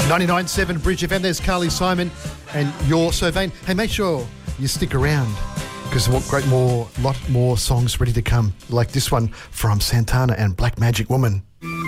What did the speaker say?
99.7 Bridge FM. There's Carly Simon and You're So Vain. Hey, make sure you stick around because we've got lot more songs ready to come, like this one from Santana and Black Magic Woman.